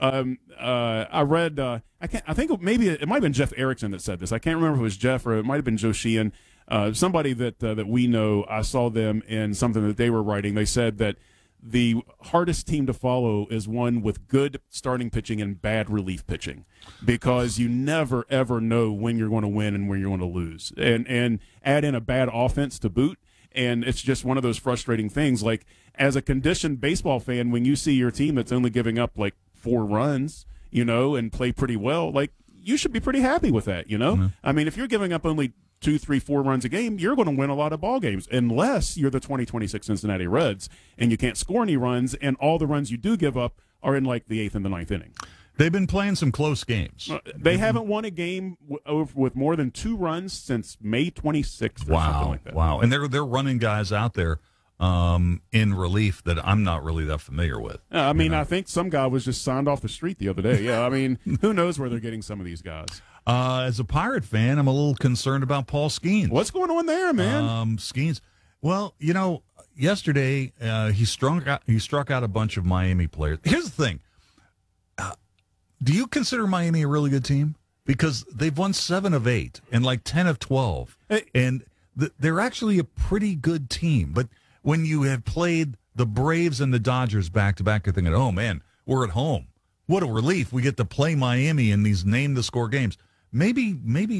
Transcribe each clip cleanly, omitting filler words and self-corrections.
I read. I think maybe it might have been Jeff Erickson that said this. I can't remember if it was Jeff or it might have been Joe Sheehan. Somebody that we know. I saw them in something that they were writing. They said that the hardest team to follow is one with good starting pitching and bad relief pitching, because you never ever know when you're going to win and when you're going to lose, and add in a bad offense to boot. And it's just one of those frustrating things. Like, as a conditioned baseball fan, when you see your team that's only giving up like 4 runs, and play pretty well, like, you should be pretty happy with that, Mm-hmm. I mean, if you're giving up only 2, 3, 4 runs a game, you're going to win a lot of ball games, unless you're the 2026 Cincinnati Reds and you can't score any runs, and all the runs you do give up are in like the 8th and the 9th inning. They've been playing some close games. They haven't won a game with more than 2 runs since May 26th or something like that. Wow. And they're running guys out there in relief that I'm not really that familiar with. I mean, I think some guy was just signed off the street the other day. Yeah, I mean, who knows where they're getting some of these guys. As a Pirate fan, I'm a little concerned about Paul Skeens. What's going on there, man? Skeens. Well, yesterday he struck out a bunch of Miami players. Here's the thing. Do you consider Miami a really good team? Because they've won 7 of 8 and like 10 of 12. And they're actually a pretty good team. But when you have played the Braves and the Dodgers back-to-back, you're thinking, oh, man, we're at home. What a relief. We get to play Miami in these name-the-score games. Maybe,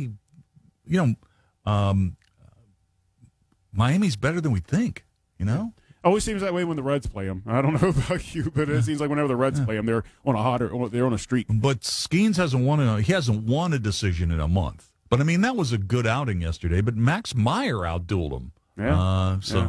Miami's better than we think, Always seems that way when the Reds play them. I don't know about you, but it seems like whenever the Reds play them, they're on a streak. But Skeens hasn't won a decision in a month. But I mean, that was a good outing yesterday. But Max Meyer outdueled him. Yeah.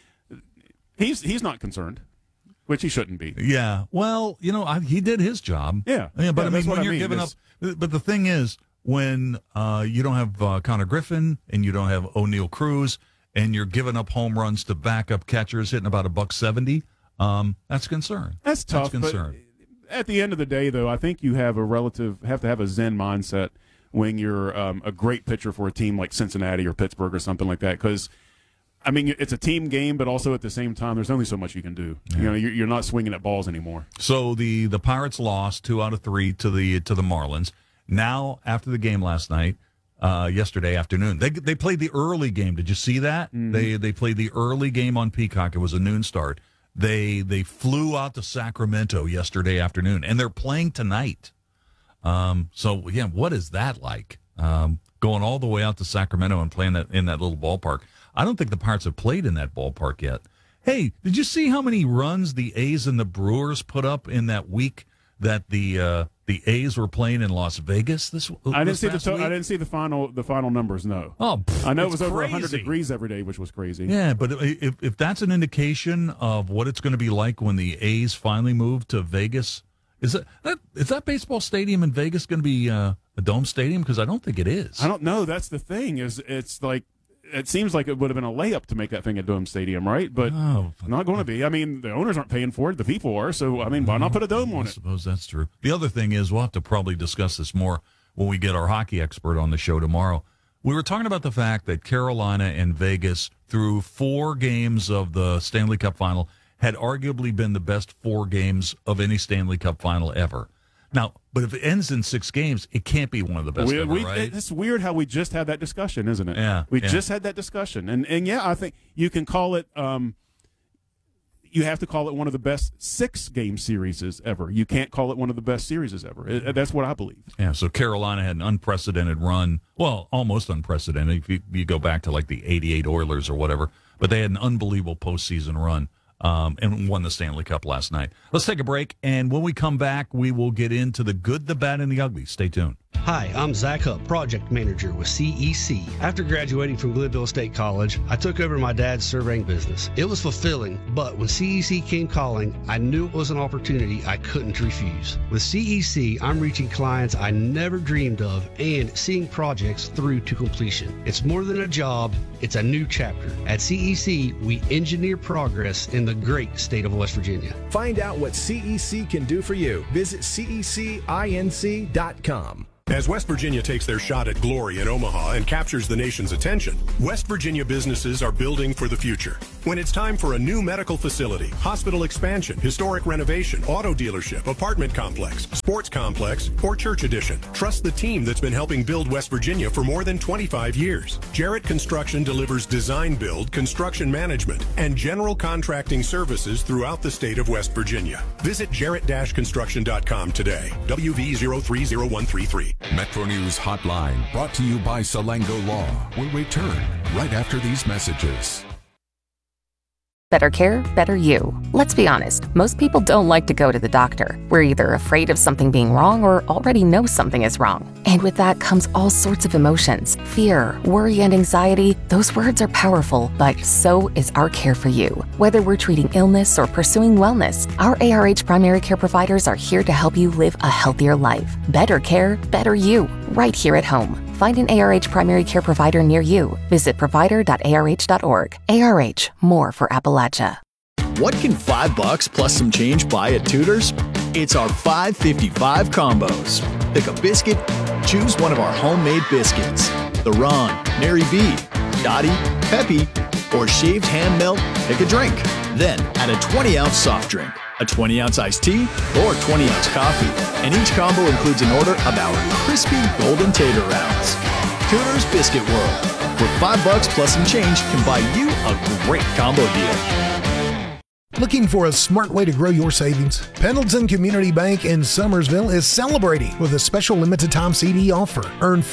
He's not concerned, which he shouldn't be. Yeah. Well, he did his job. Yeah. But I mean, when you're giving up, but the thing is, when you don't have Connor Griffin and you don't have O'Neal Cruz, and you're giving up home runs to backup catchers hitting about $170, that's a concern. That's tough. That's a concern. But at the end of the day, though, I think you have to have a zen mindset when you're a great pitcher for a team like Cincinnati or Pittsburgh or something like that. Because, I mean, it's a team game, but also at the same time, there's only so much you can do. Yeah. You're not swinging at balls anymore. So the Pirates lost 2 out of 3 to the Marlins. Now, after the game last night, yesterday afternoon, they played the early game. Did you see that? Mm-hmm. They played the early game on Peacock. It was a noon start. They flew out to Sacramento yesterday afternoon, and they're playing tonight. So yeah, what is that like? Going all the way out to Sacramento and playing in that little ballpark. I don't think the Pirates have played in that ballpark yet. Hey, did you see how many runs the A's and the Brewers put up in that week that the A's were playing in Las Vegas I didn't see the final numbers. No. Oh, I know it was over 100 degrees every day, which was crazy. Yeah, but if that's an indication of what it's going to be like when the A's finally move to Vegas, is that baseball stadium in Vegas going to be a dome stadium? Because I don't think it is. I don't know. That's the thing. It's like, it seems like it would have been a layup to make that thing a dome stadium, right? But not going to be. I mean, the owners aren't paying for it. The people are. So, I mean, why not put a dome on it? I suppose that's true. The other thing is, we'll have to probably discuss this more when we get our hockey expert on the show tomorrow. We were talking about the fact that Carolina and Vegas, through 4 games of the Stanley Cup Final, had arguably been the best 4 games of any Stanley Cup Final ever. Now, but if it ends in 6 games, it can't be one of the best ever, right? It's weird how we just had that discussion, isn't it? Yeah. We just had that discussion. And yeah, I think you can call it you have to call it one of the best 6-game series ever. You can't call it one of the best series ever. That's what I believe. Yeah, so Carolina had an unprecedented run. Well, almost unprecedented if you go back to like the 88 Oilers or whatever. But they had an unbelievable postseason run. And won the Stanley Cup last night. Let's take a break, and when we come back, we will get into the good, the bad, and the ugly. Stay tuned. Hi, I'm Zach Hupp, project manager with CEC. After graduating from Glenville State College, I took over my dad's surveying business. It was fulfilling, but when CEC came calling, I knew it was an opportunity I couldn't refuse. With CEC, I'm reaching clients I never dreamed of and seeing projects through to completion. It's more than a job, it's a new chapter. At CEC, we engineer progress in the great state of West Virginia. Find out what CEC can do for you. Visit cecinc.com. As West Virginia takes their shot at glory in Omaha and captures the nation's attention, West Virginia businesses are building for the future. When it's time for a new medical facility, hospital expansion, historic renovation, auto dealership, apartment complex, sports complex, or church addition, trust the team that's been helping build West Virginia for more than 25 years. Jarrett Construction delivers design build, construction management, and general contracting services throughout the state of West Virginia. Visit jarrett-construction.com today. WV030133. Metro News Hotline, brought to you by Salango Law, will return right after these messages. Better care, better you. Let's be honest, most people don't like to go to the doctor. We're either afraid of something being wrong or already know something is wrong. And with that comes all sorts of emotions. Fear, worry, and anxiety. Those words are powerful, but so is our care for you. Whether we're treating illness or pursuing wellness, our ARH primary care providers are here to help you live a healthier life. Better care, better you. Right here at home. Find an ARH primary care provider near you. Visit provider.arh.org. ARH, more for Appalachia. What can $5 plus some change buy at Tudor's? It's our $5.55 combos. Pick a biscuit, choose one of our homemade biscuits. The Ron, Mary B, Dottie, Peppy, or shaved ham melt, pick a drink. Then add a 20-ounce soft drink, a 20-ounce iced tea, or 20-ounce coffee. And each combo includes an order of our crispy golden tater rounds. Tudor's Biscuit World, where $5 plus some change can buy you a great combo deal. Looking for a smart way to grow your savings? Pendleton Community Bank in Summersville is celebrating with a special limited-time CD offer. Earn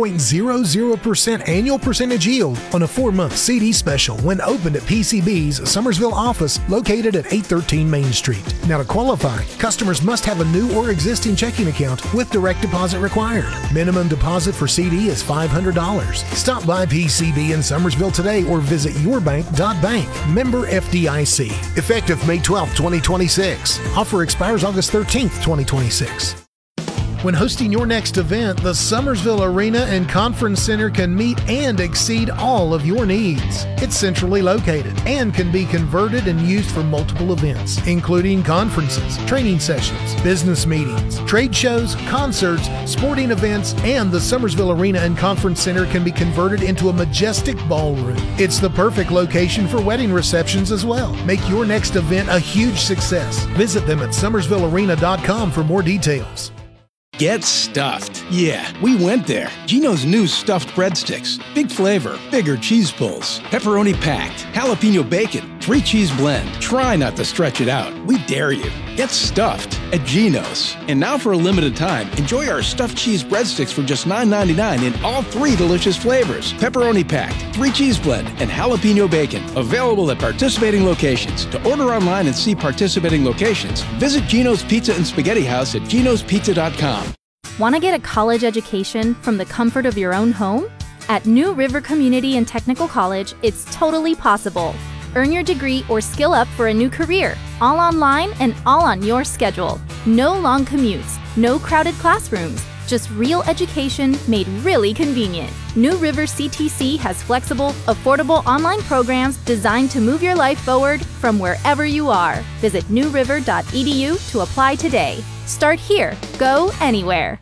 4.00% annual percentage yield on a 4-month CD special when opened at PCB's Summersville office located at 813 Main Street. Now, to qualify, customers must have a new or existing checking account with direct deposit required. Minimum deposit for CD is $500. Stop by PCB in Summersville today or visit yourbank.bank. Member FDIC. Effective May 12, 2026. Offer expires August 13th, 2026. When hosting your next event, the Summersville Arena and Conference Center can meet and exceed all of your needs. It's centrally located and can be converted and used for multiple events, including conferences, training sessions, business meetings, trade shows, concerts, sporting events, and the Summersville Arena and Conference Center can be converted into a majestic ballroom. It's the perfect location for wedding receptions as well. Make your next event a huge success. Visit them at summersvillearena.com for more details. Get stuffed. Yeah, we went there. Gino's new stuffed breadsticks. Big flavor, bigger cheese pulls, pepperoni packed, jalapeno bacon, 3 cheese blend. Try not to stretch it out. We dare you. Get stuffed at Gino's. And now for a limited time, enjoy our stuffed cheese breadsticks for just $9.99 in all 3 delicious flavors. Pepperoni packed, 3 cheese blend, and jalapeno bacon. Available at participating locations. To order online and see participating locations, visit Gino's Pizza and Spaghetti House at ginospizza.com. Want to get a college education from the comfort of your own home? At New River Community and Technical College, it's totally possible. Earn your degree or skill up for a new career, all online and all on your schedule. No long commutes, no crowded classrooms, just real education made really convenient. New River CTC has flexible, affordable online programs designed to move your life forward from wherever you are. Visit newriver.edu to apply today. Start here, go anywhere.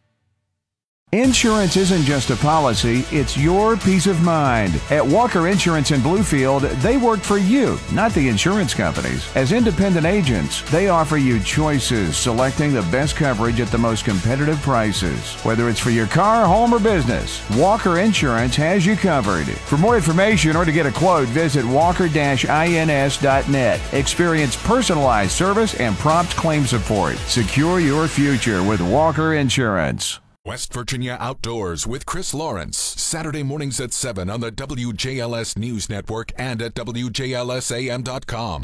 Insurance isn't just a policy, it's your peace of mind. At Walker Insurance in Bluefield, they work for you, not the insurance companies. As independent agents, they offer you choices, selecting the best coverage at the most competitive prices. Whether it's for your car, home, or business, Walker Insurance has you covered. For more information or to get a quote, visit walker-ins.net. Experience personalized service and prompt claim support. Secure your future with Walker Insurance. West Virginia Outdoors with Chris Lawrence, Saturday mornings at 7 on the WJLS News Network and at WJLSAM.com.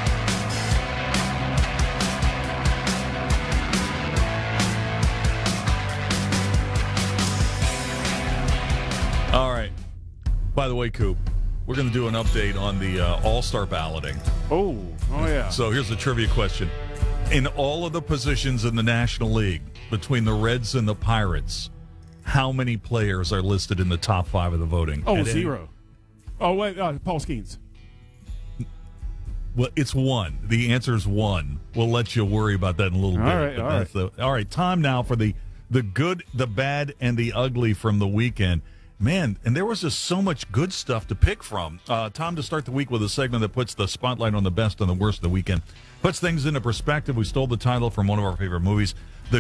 All right. By the way, Coop, we're going to do an update on the All-Star balloting. Oh, yeah. So here's the trivia question. In all of the positions in the National League, between the Reds and the Pirates, how many players are listed in the top 5 of the voting? Oh, 0. Oh, wait, Paul Skeens. Well, it's 1. The answer is 1. We'll let you worry about that in a little bit. All right, time now for the good, the bad, and the ugly from the weekend. Man, and there was just so much good stuff to pick from. Tom, to start the week with a segment that puts the spotlight on the best and the worst of the weekend. Puts things into perspective. We stole the title from one of our favorite movies.